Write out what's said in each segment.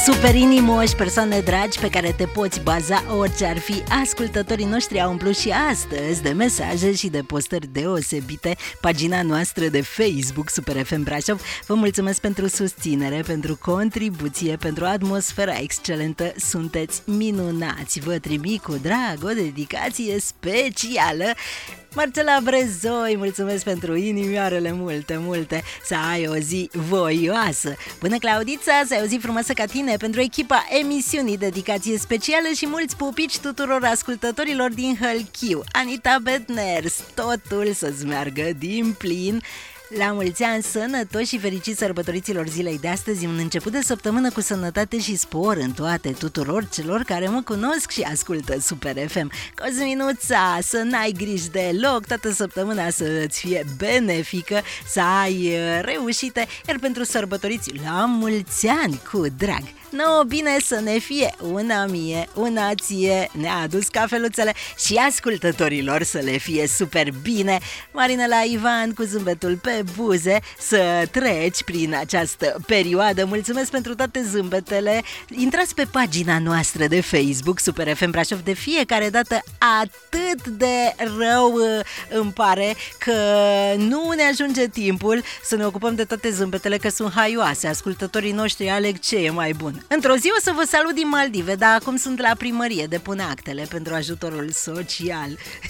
Super inimoși, persoane dragi pe care te poți baza orice ar fi. Ascultătorii noștri au umplut și astăzi de mesaje și de postări deosebite pagina noastră de Facebook Super FM Brașov. Vă mulțumesc pentru susținere, pentru contribuție, pentru atmosfera excelentă. Sunteți minunați. Vă trimit cu drag o dedicație specială. Marcela Brezoi, mulțumesc pentru inimioarele multe, să ai o zi voioasă. Bună Claudița, să ai o zi frumoasă ca tine. Pentru echipa emisiunii, dedicație specială și mulți pupici tuturor ascultătorilor din Hălchiu. Anita Bedners, totul să-ți meargă din plin. La mulți ani, sănătoși și fericiți sărbătoriților zilei de astăzi, un început de săptămână cu sănătate și spor în toate tuturor celor care mă cunosc și ascultă Super FM. Cosminuța, să n-ai griji deloc, toată săptămâna să-ți fie benefică, să ai reușite, iar pentru sărbătoriți, la mulți ani cu drag. Nouă bine să ne fie, una mie, una ție, ne-a adus cafeluțele și ascultătorilor să le fie super bine. Marinela Ivan cu zâmbetul pe buze, să treci prin această perioadă. Mulțumesc pentru toate zâmbetele. Intrați pe pagina noastră de Facebook Super FM Brașov. De fiecare dată atât de rău îmi pare că nu ne ajunge timpul să ne ocupăm de toate zâmbetele, că sunt haioase. Ascultătorii noștri aleg ce e mai bun. Într-o zi o să vă salut din Maldive, dar acum sunt la primărie, depun actele pentru ajutorul social.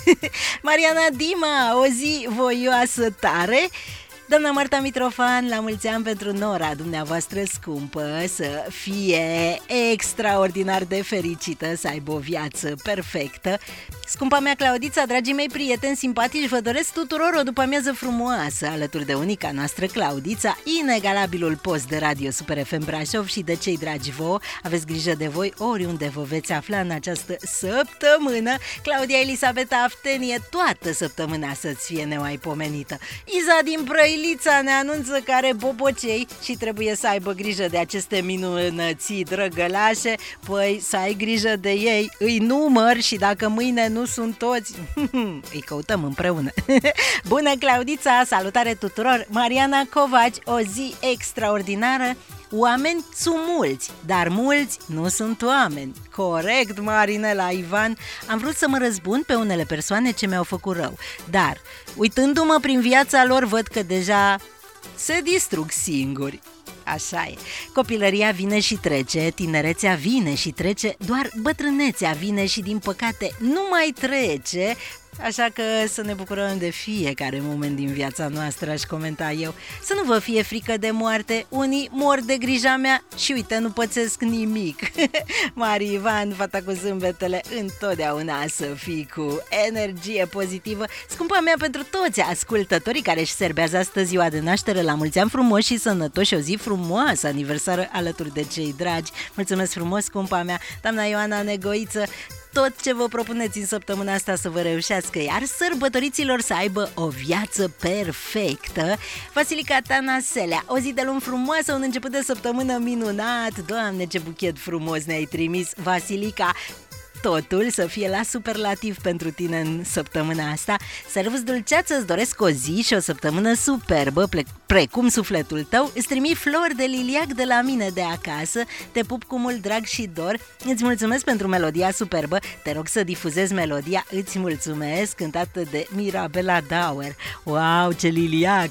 Mariana Dima, o zi voioasă tare. Doamna Marta Mitrofan, la mulți ani pentru nora dumneavoastră scumpă, să fie extraordinar de fericită, să aibă o viață perfectă. Scumpa mea Claudița, dragii mei prieteni simpatici, vă doresc tuturor o după-amiază frumoasă alături de unica noastră Claudița, inegalabilul post de radio Super FM Brașov și de cei dragi vouă. Aveți grijă de voi oriunde vă veți afla în această săptămână. Claudia Elisabeta Aftenie, toată săptămâna să-ți fie nemaipomenită. Iza din Brăilița ne anunță că are bobocei și trebuie să aibă grijă de aceste minunății drăgălașe. Păi să ai grijă de ei, îi număr și dacă mâine nu sunt toți, îi căutăm împreună. Bună Claudița, salutare tuturor. Mariana Covaci, o zi extraordinară. Oameni sunt mulți, dar mulți nu sunt oameni. Corect, Marinela Ivan. Am vrut să mă răzbun pe unele persoane ce mi-au făcut rău, dar uitându-mă prin viața lor văd că deja se distrug singuri. Așa e. Copilăria vine și trece, tinerețea vine și trece, doar bătrânețea vine și din păcate nu mai trece. Așa că să ne bucurăm de fiecare moment din viața noastră, aș comenta eu. Să nu vă fie frică de moarte, unii mor de grija mea și uite, nu pățesc nimic. Mari Ivan, fata cu zâmbetele, întotdeauna să fii cu energie pozitivă. Scumpa mea, pentru toți ascultătorii care își serbează astăzi ziua de naștere, la mulți ani frumoși și sănătoși, o zi frumoasă, aniversară alături de cei dragi. Mulțumesc frumos, scumpa mea, doamna Ioana Negoiță. Tot ce vă propuneți în săptămâna asta să vă reușească, iar sărbătoriților să aibă o viață perfectă. Vasilica Tanaselea, o zi de luni frumoasă, un început de săptămână minunat. Doamne, ce buchet frumos ne-ai trimis, Vasilica. Totul să fie la superlativ pentru tine în săptămâna asta. Servus dulceață, îți doresc o zi și o săptămână superbă, precum sufletul tău. Îți trimit flori de liliac de la mine de acasă. Te pup cu mult drag și dor. Îți mulțumesc pentru melodia superbă. Te rog să difuzezi melodia Îți mulțumesc, cântată de Mirabela Dauer. Wow, ce liliac,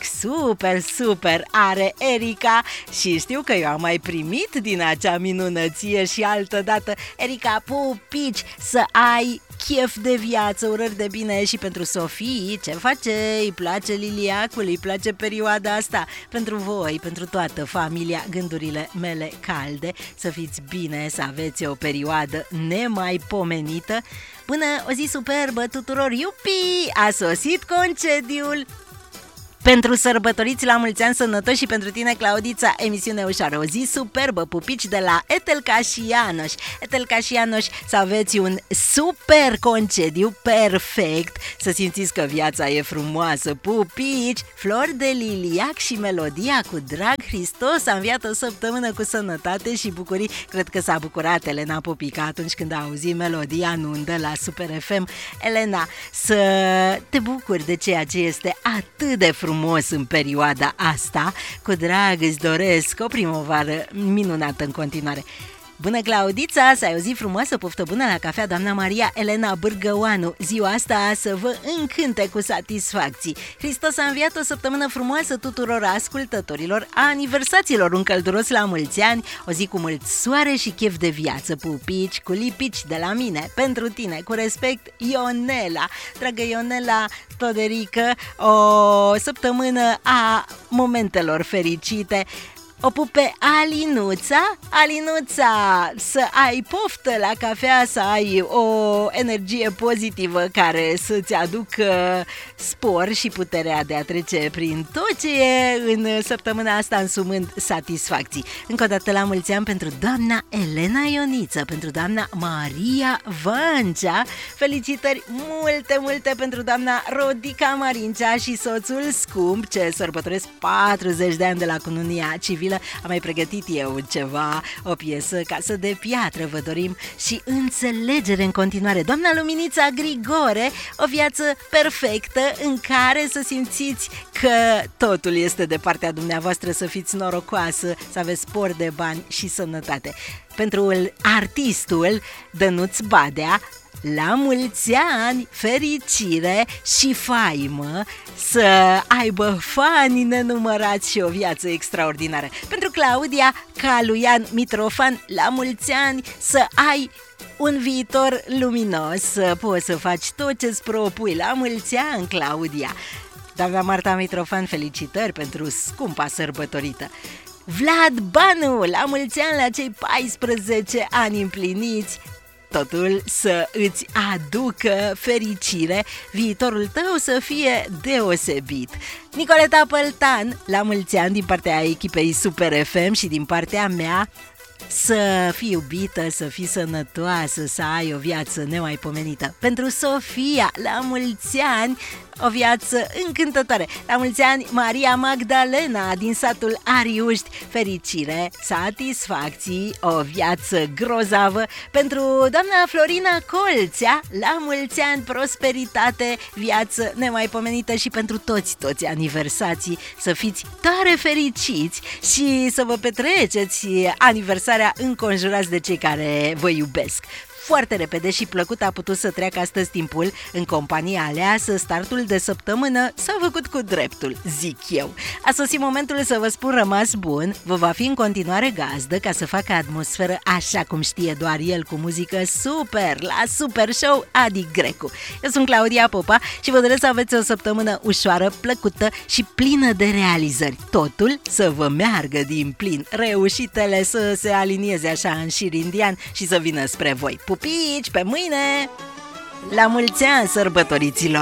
super are Erica. Și știu că eu am mai primit din acea minunăție și altădată. Erica, pupici, să ai chef de viață, urări de bine. Și pentru Sofie, ce face? Îi place liliacul, îi place perioada asta. Pentru voi, pentru toată familia, gândurile mele calde. Să fiți bine, să aveți o perioadă nemaipomenită. Până o zi superbă tuturor, iupi! A sosit concediul pentru sărbătoriți, la mulți ani sănătoși și pentru tine, Claudița, emisiune ușoară. O zi superbă, pupici de la Etelca și Ianoș. Etelca și Ianoș, să aveți un super concediu perfect, să simțiți că viața e frumoasă. Pupici, flori de liliac și melodia cu drag. Hristos a înviat o săptămână cu sănătate și bucurii. Cred că s-a bucurat Elena Pupica atunci când a auzit melodia în undă la Super FM. Elena, să te bucuri de ceea ce este atât de frumos frumos în perioada asta. Cu drag îți doresc o primăvară minunată în continuare. Bună, Claudița, să ai o zi frumoasă, poftă bună la cafea, doamna Maria Elena Bârgăoanu. Ziua asta să vă încânte cu satisfacții. Hristos a înviat, o săptămână frumoasă tuturor ascultătorilor, aniversaților, un călduros la mulți ani, o zi cu mult soare și chef de viață, pupici cu lipici de la mine, pentru tine, cu respect, Ionela. Dragă Ionela Toderică, o săptămână a momentelor fericite. O pup pe Alinuța. Alinuța, să ai poftă la cafea, să ai o energie pozitivă care să-ți aducă spor și puterea de a trece prin tot ce e în săptămâna asta, însumând satisfacții. Încă o dată la mulți ani pentru doamna Elena Ioniță, pentru doamna Maria Vancea. Felicitări multe, multe pentru doamna Rodica Marincea și soțul scump, ce sărbătoresc 40 de ani de la cununia civilă. Am mai pregătit eu ceva, o piesă, Casă de piatră, vă dorim și înțelegere în continuare. Doamna Luminița Grigore, o viață perfectă în care să simțiți că totul este de partea dumneavoastră, să fiți norocoasă, să aveți spor de bani și sănătate. Pentru artistul Dănuț Badea, la mulți ani, fericire și faimă, să aibă fani nenumărați și o viață extraordinară. Pentru Claudia Caluian Mitrofan, la mulți ani, să ai un viitor luminos, să poți să faci tot ce-ți propui. La mulți ani, Claudia. Doamna Marta Mitrofan, felicitări pentru scumpa sărbătorită. Vlad Banu, la mulți ani, la cei 14 ani împliniți, totul să îți aducă fericire, viitorul tău să fie deosebit. Nicoleta Păltan, la mulți ani din partea echipei Super FM și din partea mea, să fii iubită, să fii sănătoasă, să ai o viață nemaipomenită. Pentru Sofia, la mulți ani, o viață încântătoare. La mulți ani, Maria Magdalena din satul Ariuști, fericire, satisfacții, o viață grozavă. Pentru doamna Florina Colțea, la mulți ani, prosperitate, viață nemaipomenită și pentru toți aniversații, să fiți tare fericiți și să vă petreceți aniversarea înconjurați de cei care vă iubesc. Foarte repede și plăcut a putut să treacă astăzi timpul în compania aleasă, startul de săptămână s-a făcut cu dreptul, zic eu. A sosit momentul să vă spun rămas bun, vă va fi în continuare gazdă ca să facă atmosferă așa cum știe doar el, cu muzică super, la Super Show Adi Grecu. Eu sunt Claudia Popa și vă doresc să aveți o săptămână ușoară, plăcută și plină de realizări. Totul să vă meargă din plin, reușitele să se alinieze așa în șir indian și să vină spre voi. Pupici, pe mâine! La mulți ani, sărbătoriților!